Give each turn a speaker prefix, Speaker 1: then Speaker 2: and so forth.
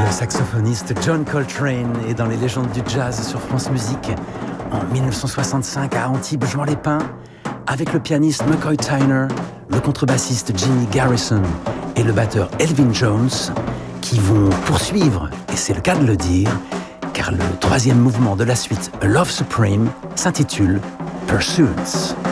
Speaker 1: saxophoniste John Coltrane est dans les légendes du jazz sur France Musique en 1965 à Antibes-Juan-les-Pins avec le pianiste McCoy Tyner, le contrebassiste Jimmy Garrison et le batteur Elvin Jones qui vont poursuivre, et c'est le cas de le dire, car le troisième mouvement de la suite A Love Supreme s'intitule Pursuance.